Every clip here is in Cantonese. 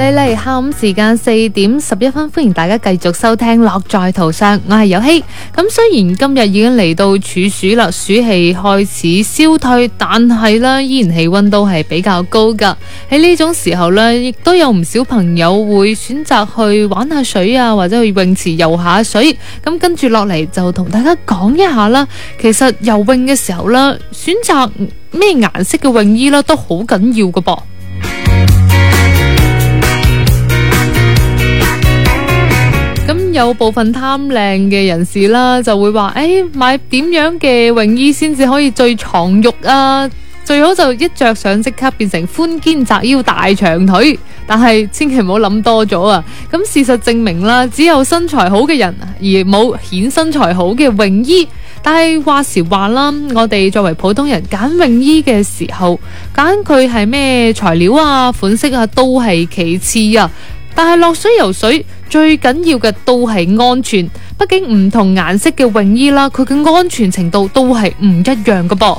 嚟下午時間4:11，歡迎大家繼續收聽樂在途上，我係游希。咁雖然今日已經嚟到處暑啦，暑氣開始消退，但係呢依然氣溫都係比較高噶。喺呢種時候呢，亦都有唔少朋友會選擇去玩下水啊，或者去泳池游下水。咁跟住落嚟就同大家講一下啦。其實游泳嘅時候呢，選擇咩顏色嘅泳衣啦，都好緊要噶噃。咁有部分貪靚嘅人士啦，就會話買點樣嘅泳衣先至可以最藏肉啊？最好就一着上即刻變成寬肩窄腰大長腿，但係千祈唔好諗多咗啊！咁事實證明啦，只有身材好嘅人而冇顯身材好嘅泳衣。但係話時話啦，我哋作為普通人揀泳衣嘅時候，揀佢係咩材料啊、款式啊，都係其次啊。但係落水游水最緊要嘅都係安全，畢竟唔同顏色嘅泳衣啦，佢嘅安全程度都係唔一樣㗎噃。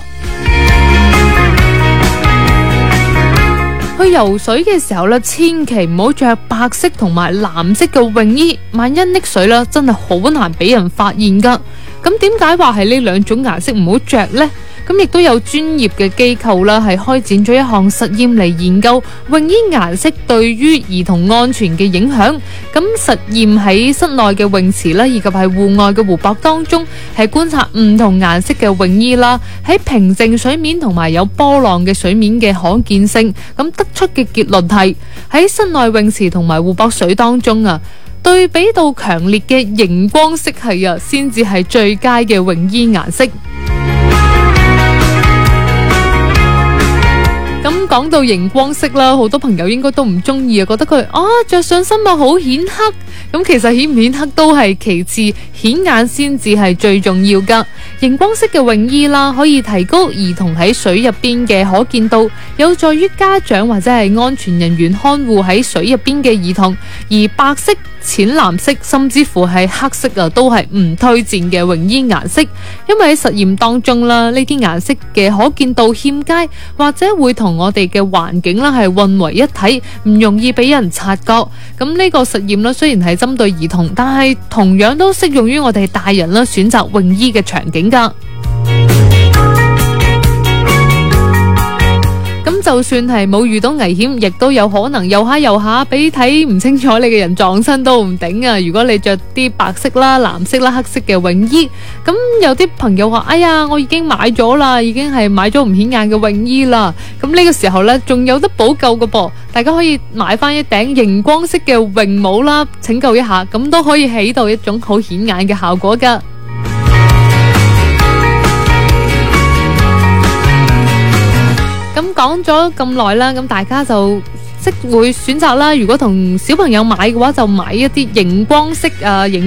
去游水嘅時候咧，千祈唔好着白色同埋藍色嘅泳衣，萬一溺水啦，真係好難俾人發現噶。咁點解話係呢兩種顏色唔好着呢？咁亦都有專業嘅機構啦，係開展咗一項實驗嚟研究泳衣顏色對於兒童安全嘅影響。咁實驗喺室內嘅泳池啦，以及係戶外嘅湖泊當中，係觀察唔同顏色嘅泳衣啦，喺平靜水面同埋有波浪嘅水面嘅可見性。咁得出嘅結論係喺室內泳池同埋湖泊水當中啊，對比到強烈嘅熒光色系啊，先至係最佳嘅泳衣顏色。咁講到熒光色啦，好多朋友應該都唔中意啊，覺得佢着上身咪好顯黑。咁其實顯唔顯黑都係其次，顯眼先至係最重要噶。熒光色嘅泳衣啦，可以提高兒童喺水入邊嘅可見度，有助於家長或者係安全人員看護喺水入邊嘅兒童。而白色、淺藍色甚至乎係黑色啊，都係唔推薦嘅泳衣顏色，因為喺實驗當中啦，呢啲顏色嘅可見度欠佳，或者會同我哋嘅環境啦係混為一體，唔容易俾人察覺。咁呢個實驗啦，雖然係針對兒童，但係同樣都適用於我哋大人啦，選擇泳衣嘅場景噶。咁就算係冇遇到危險，亦都有可能游下俾睇唔清楚你嘅人撞身都唔頂啊！如果你着啲白色啦、藍色啦、黑色嘅泳衣，咁有啲朋友話：哎呀，我已經買咗啦，已經係買咗唔顯眼嘅泳衣啦。咁呢個時候呢，仲有得補救嘅噃，大家可以買翻一頂熒光色嘅泳帽啦，拯救一下，咁都可以起到一種好顯眼嘅效果噶。咁講咗咁耐啦，咁大家就會選擇啦。如果同小朋友買嘅話，就買一啲熒光色